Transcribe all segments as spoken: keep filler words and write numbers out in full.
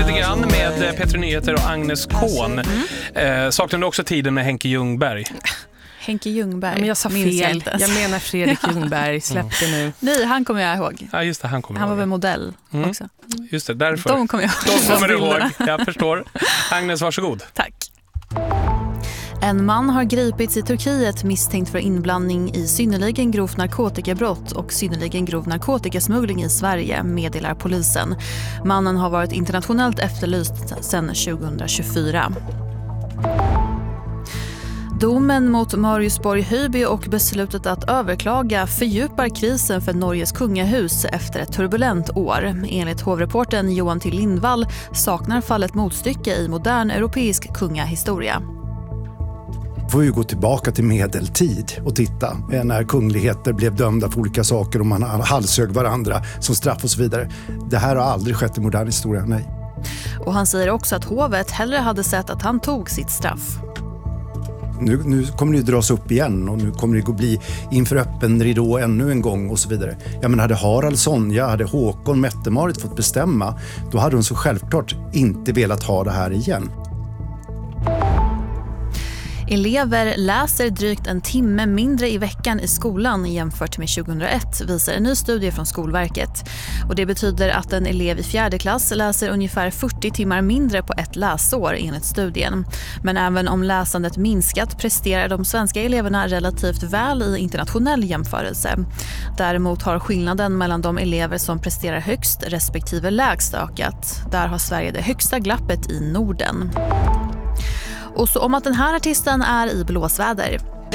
Lite grann med Petra Nyheter och Agnes Kohn. Mm. Eh, saknar du också tiden med Henke Ljungberg? Henke Ljungberg. Ja, men jag sa fel. Jag, jag menar Fredrik Ljungberg. Släpp det nu. Nej, han kommer jag ihåg. Ja, just det, han kommer Han var ihåg. väl modell Mm. också. Just det, därför. De kommer jag ihåg. De kommer du ihåg. Jag förstår. Agnes, varsågod. Tack. En man har gripits i Turkiet misstänkt för inblandning i synnerligen grovt narkotikabrott och synnerligen grov narkotikasmuggling i Sverige, meddelar polisen. Mannen har varit internationellt efterlyst sedan tjugohundratjugofyra. Domen mot Marius Borg Høiby och beslutet att överklaga fördjupar krisen för Norges kungahus efter ett turbulent år. Enligt hovreporten Johan Till Lindvall saknar fallet motstycke i modern europeisk kungahistoria. Får ju gå tillbaka till medeltid och titta när kungligheter blev dömda för olika saker och man halshög varandra som straff och så vidare. Det här har aldrig skett i modern historia, nej. Och han säger också att hovet hellre hade sett att han tog sitt straff. Nu, nu kommer det dras upp igen och nu kommer det att bli inför öppen ridå ännu en gång och så vidare. Jag menar, hade Harald, Sonja, hade Håkon, Mette-Marit fått bestämma, då hade hon så självklart inte velat ha det här igen. Elever läser drygt en timme mindre i veckan i skolan jämfört med tjugohundraett, visar en ny studie från Skolverket. Och det betyder att en elev i fjärde klass läser ungefär fyrtio timmar mindre på ett läsår enligt studien. Men även om läsandet minskat presterar de svenska eleverna relativt väl i internationell jämförelse. Däremot har skillnaden mellan de elever som presterar högst respektive lägst ökat. Där har Sverige det högsta glappet i Norden. Och så om att den här artisten är i blåsväder.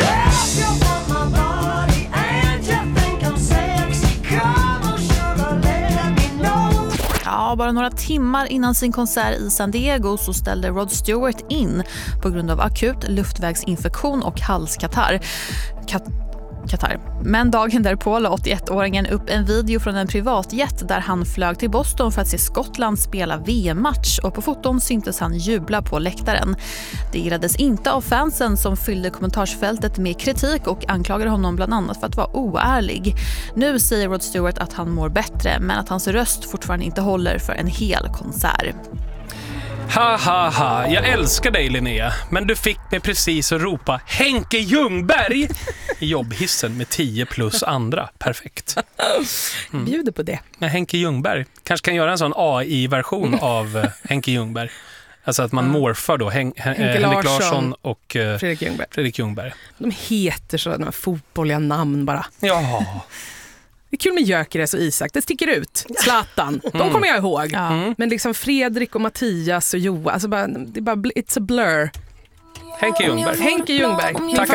Ja, bara några timmar innan sin konsert i San Diego så ställde Rod Stewart in på grund av akut luftvägsinfektion och halskatarr. Kat- Katar. Men dagen därpå la åttioettåringen upp en video från en privatjet där han flög till Boston för att se Skottland spela V M-match och på foton syntes han jubla på läktaren. Det gillades inte av fansen som fyllde kommentarsfältet med kritik och anklagade honom bland annat för att vara oärlig. Nu säger Rod Stewart att han mår bättre men att hans röst fortfarande inte håller för en hel konsert. Ha ha ha, jag älskar dig Linnea, men du fick mig precis att ropa Henke Ljungberg i jobbhissen med tio plus andra. Perfekt. Mm. Bjuder på det. Men Henke Ljungberg kanske kan göra en sån A I-version av uh, Henke Ljungberg. Alltså att man mm. morfar då Hen- Hen- Henrik Larsson, Larsson och uh, Fredrik Ljungberg. Fredrik Ljungberg. De heter så, de här fotbolliga namn bara. Ja. Det är kul med Gyökeres och Isak. Det sticker ut. Zlatan. De Mm. kommer jag ihåg. Mm. Men liksom Fredrik och Mattias och Joa. Alltså bara, det är bara, it's a blur. Henke Ljungberg. Henke Ljungberg. Tackar